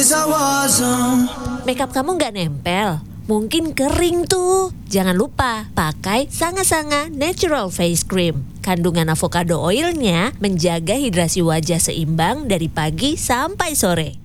Makeup kamu nggak nempel? Mungkin kering tuh. Jangan lupa pakai Sanga-Sanga Natural Face Cream. Kandungan avocado oilnya menjaga hidrasi wajah seimbang dari pagi sampai sore.